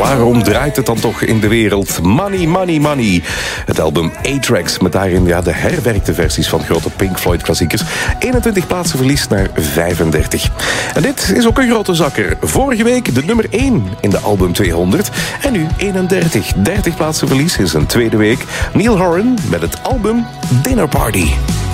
waarom draait het dan toch in de wereld? Money, money, money. Het album A-Tracks met daarin de herwerkte versies van grote Pink Floyd klassiekers. 21 plaatsen verlies naar 35. En dit is ook een grote zakker. Vorige week de nummer 1 in de album 200. En nu 31. 30 plaatsen verlies in zijn tweede week. Neil Horan met het album Dinner Party.